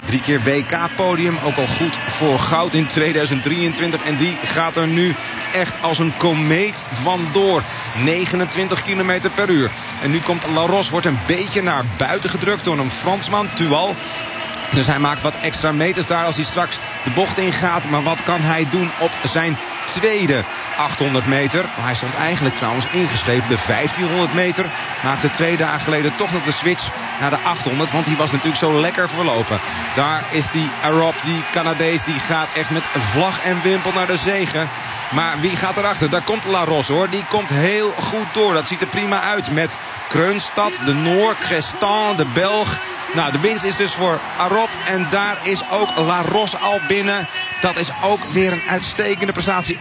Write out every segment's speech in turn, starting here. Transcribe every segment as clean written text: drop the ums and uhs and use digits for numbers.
3 keer WK-podium. Ook al goed voor goud in 2023. En die gaat er nu echt als een komeet vandoor. 29 km per uur. En nu komt Laros, wordt een beetje naar buiten gedrukt door een Fransman, Tual. Dus hij maakt wat extra meters daar als hij straks de bocht ingaat. Maar wat kan hij doen op zijn tweede 800 meter? Hij stond eigenlijk trouwens ingeschreven de 1500 meter. Maakte 2 dagen geleden toch nog de switch naar de 800. Want die was natuurlijk zo lekker verlopen. Daar is die Arop, die Canadees, die gaat echt met vlag en wimpel naar de zege. Maar wie gaat erachter? Daar komt Laros hoor. Die komt heel goed door. Dat ziet er prima uit met Kreunstad, de Noor, Crestan, de Belg. Nou, de winst is dus voor Arop. En daar is ook Laros al binnen. Dat is ook weer een uitstekende prestatie.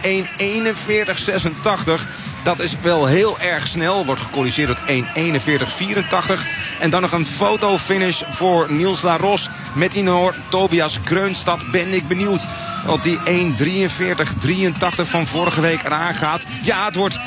1:41.86. Dat is wel heel erg snel. Wordt gecorrigeerd tot 1:41.84. En dan nog een fotofinish voor Niels Laros met die Noor Tobias Kreunstad. Ben ik benieuwd of die 1:43.83 van vorige week eraan gaat. Ja, het wordt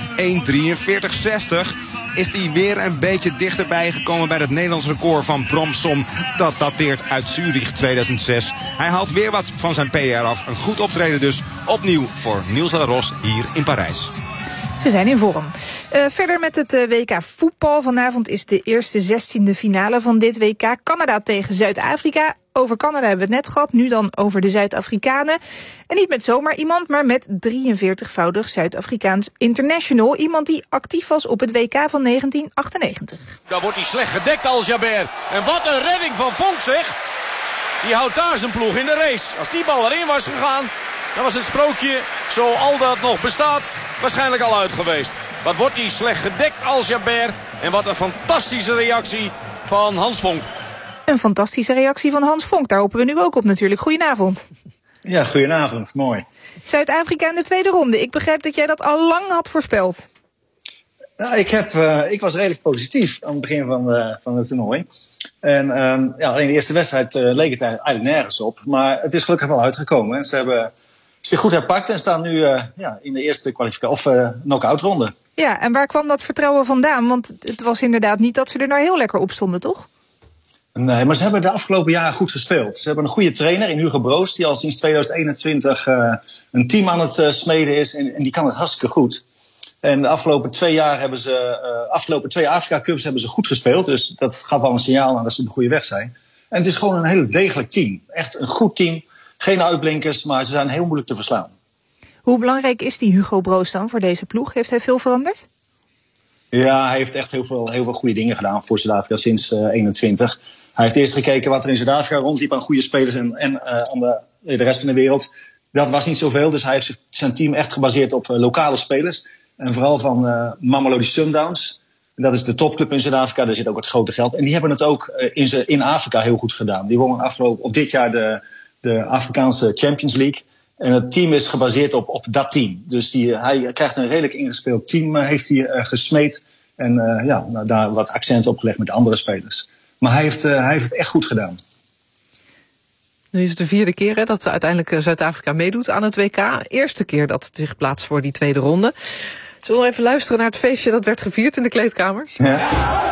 1:43.60. Is die weer een beetje dichterbij gekomen bij het Nederlands record van Bromsom. Dat dateert uit Zurich 2006. Hij haalt weer wat van zijn PR af. Een goed optreden dus opnieuw voor Niels Laros hier in Parijs. Ze zijn in vorm. Verder met het WK voetbal. Vanavond is de eerste 16e finale van dit WK. Canada tegen Zuid-Afrika. Over Canada hebben we het net gehad. Nu dan over de Zuid-Afrikanen. En niet met zomaar iemand, maar met 43-voudig Zuid-Afrikaans international. Iemand die actief was op het WK van 1998. Dan wordt hij slecht gedekt, Al-Jaber. En wat een redding van Vonk, zeg. Die houdt daar zijn ploeg in de race. Als die bal erin was gegaan, dan was het sprookje, zo al dat nog bestaat, waarschijnlijk al uit geweest. Wat wordt hij slecht gedekt, Al-Jaber. En wat een fantastische reactie van Hans Vonk. Een fantastische reactie van Hans Vonk. Daar hopen we nu ook op natuurlijk. Goedenavond. Ja, goedenavond. Mooi. Zuid-Afrika in de tweede ronde. Ik begrijp dat jij dat al lang had voorspeld. Nou, ik was redelijk positief aan het begin van het toernooi. En alleen de eerste wedstrijd leek het eigenlijk nergens op. Maar het is gelukkig wel uitgekomen. En ze hebben zich goed herpakt en staan nu in de eerste knock-out ronde. Ja, en waar kwam dat vertrouwen vandaan? Want het was inderdaad niet dat ze er nou heel lekker op stonden, toch? Nee, maar ze hebben de afgelopen jaren goed gespeeld. Ze hebben een goede trainer in Hugo Broos, die al sinds 2021 een team aan het smeden is. En die kan het hartstikke goed. En de afgelopen 2 jaar hebben ze, afgelopen 2 Afrika Cups hebben ze goed gespeeld. Dus dat gaf al een signaal aan dat ze op de goede weg zijn. En het is gewoon een heel degelijk team. Echt een goed team. Geen uitblinkers, maar ze zijn heel moeilijk te verslaan. Hoe belangrijk is die Hugo Broos dan voor deze ploeg? Heeft hij veel veranderd? Ja, hij heeft echt heel veel goede dingen gedaan voor Zuid-Afrika sinds 21. Hij heeft eerst gekeken wat er in Zuid-Afrika rondliep aan goede spelers en aan de rest van de wereld. Dat was niet zoveel, dus hij heeft zijn team echt gebaseerd op lokale spelers. En vooral van Mamelodi Sundowns. En dat is de topclub in Zuid-Afrika, daar zit ook het grote geld. En die hebben het ook in Afrika heel goed gedaan. Die wonnen dit jaar de Afrikaanse Champions League. En het team is gebaseerd op dat team. Dus hij krijgt een redelijk ingespeeld team, heeft hij gesmeed. En daar wat accent op gelegd met de andere spelers. Maar hij heeft het echt goed gedaan. Nu is het de 4e keer dat uiteindelijk Zuid-Afrika meedoet aan het WK. Eerste keer dat het zich plaatst voor die tweede ronde. Zullen we even luisteren naar het feestje dat werd gevierd in de kleedkamer? Ja.